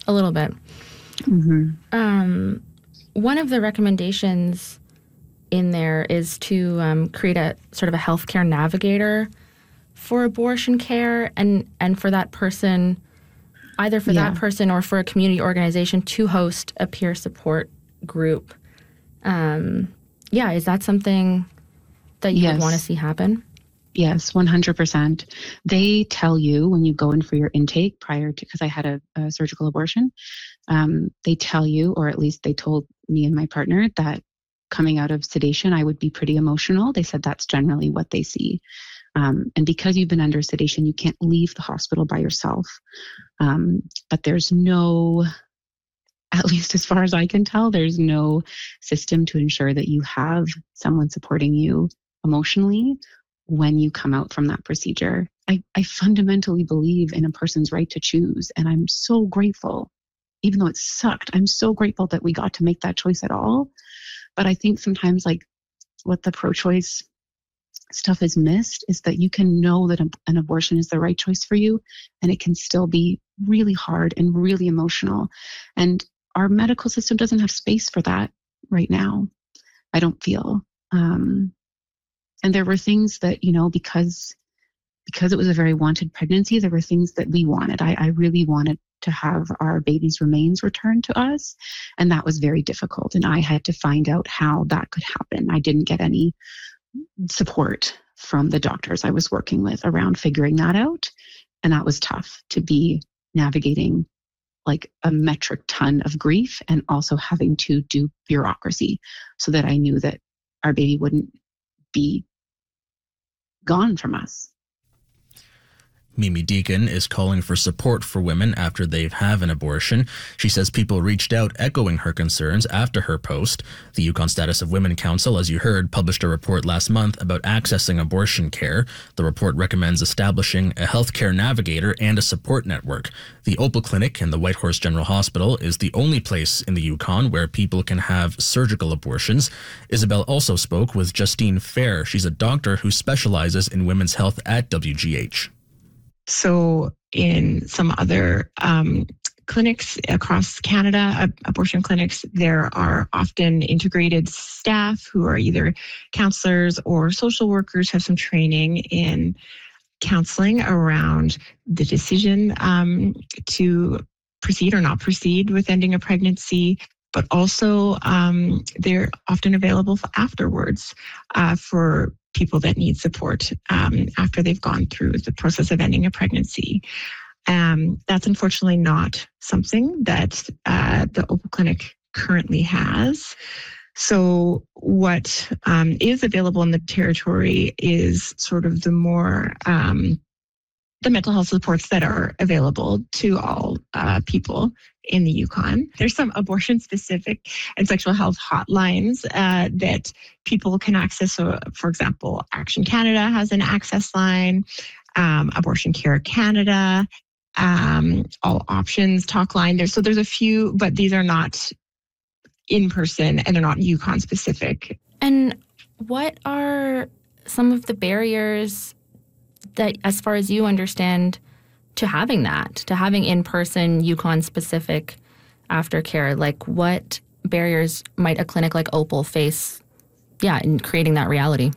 A little bit. Mm-hmm. One of the recommendations in there is to create a sort of a healthcare navigator for abortion care, and for that person, either for that person or for a community organization to host a peer support group. Is that something that you would want to see happen? Yes, 100%. They tell you when you go in for your intake prior to, because I had a surgical abortion, they tell you, or at least they told me and my partner, that coming out of sedation, I would be pretty emotional. They said that's generally what they see. And because you've been under sedation, you can't leave the hospital by yourself. But there's no, at least as far as I can tell, there's no system to ensure that you have someone supporting you emotionally when you come out from that procedure. I fundamentally believe in a person's right to choose. And I'm so grateful, even though it sucked, I'm so grateful that we got to make that choice at all. But I think sometimes, like, what the pro-choice stuff is missed is that you can know that an abortion is the right choice for you, and it can still be really hard and really emotional. And our medical system doesn't have space for that right now, I don't feel. And there were things that, because it was a very wanted pregnancy, there were things that we wanted. I really wanted to have our baby's remains returned to us, and that was very difficult. And I had to find out how that could happen. I didn't get any support from the doctors I was working with around figuring that out. And that was tough to be navigating like a metric ton of grief and also having to do bureaucracy so that I knew that our baby wouldn't be gone from us. Mimi Deacon is calling for support for women after they have an abortion. She says people reached out echoing her concerns after her post. The Yukon Status of Women Council, as you heard, published a report last month about accessing abortion care. The report recommends establishing a healthcare navigator and a support network. The Opal Clinic in the Whitehorse General Hospital is the only place in the Yukon where people can have surgical abortions. Isabel also spoke with Justine Fair. She's a doctor who specializes in women's health at WGH. So in some other clinics across Canada, abortion clinics, there are often integrated staff who are either counselors or social workers, have some training in counseling around the decision to proceed or not proceed with ending a pregnancy. But also they're often available for afterwards for people that need support after they've gone through the process of ending a pregnancy. That's unfortunately not something that the Opal Clinic currently has. So what is available in the territory is sort of the more the mental health supports that are available to all people in the Yukon. There's some abortion-specific and sexual health hotlines that people can access. So, for example, Action Canada has an access line, Abortion Care Canada, All Options Talk Line. There's a few, but these are not in person and they're not Yukon-specific. And what are some of the barriers that, as far as you understand, to having in-person Yukon-specific aftercare? Like, what barriers might a clinic like Opal face, in creating that reality?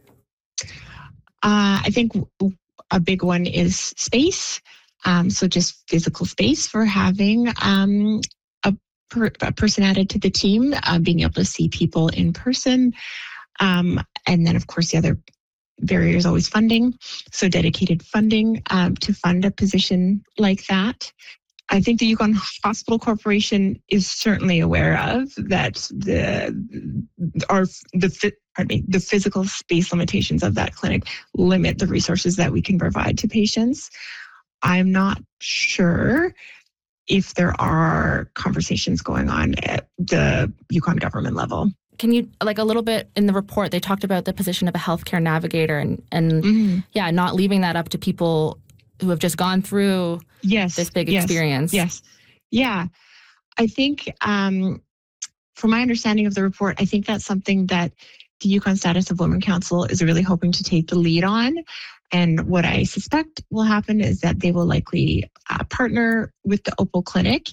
I think a big one is space. So just physical space for having a person added to the team, being able to see people in person. And then, of course, the other barrier is always funding. So dedicated funding to fund a position like that. I think the Yukon Hospital Corporation is certainly aware of that the physical space limitations of that clinic limit the resources that we can provide to patients. I'm not sure if there are conversations going on at the Yukon government level. Can you, like, a little bit in the report, they talked about the position of a healthcare navigator and not leaving that up to people who have just gone through this big experience. Yes. Yeah. I think, from my understanding of the report, I think that's something that the Yukon Status of Women Council is really hoping to take the lead on. And what I suspect will happen is that they will likely partner with the Opal Clinic